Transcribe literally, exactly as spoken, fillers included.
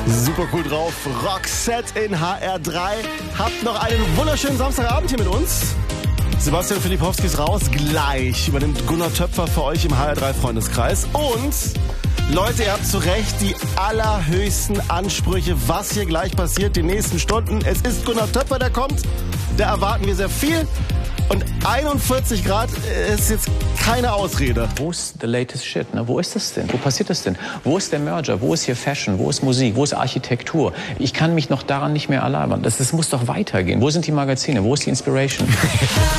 Super cool drauf. Roxette in H R drei. Habt noch einen wunderschönen Samstagabend hier mit uns. Sebastian Filipowski ist raus. Gleich übernimmt Gunnar Töpfer für euch im H R drei Freundeskreis. Und Leute, ihr habt zu Recht die allerhöchsten Ansprüche, was hier gleich passiert, die nächsten Stunden. Es ist Gunnar Töpfer, der kommt. Da erwarten wir sehr viel. Und einundvierzig Grad ist jetzt keine Ausrede. Wo ist the latest shit? Ne? Wo ist das denn? Wo passiert das denn? Wo ist der Merger? Wo ist hier Fashion? Wo ist Musik? Wo ist Architektur? Ich kann mich noch daran nicht mehr erlabern. Das, das muss doch weitergehen. Wo sind die Magazine? Wo ist die Inspiration?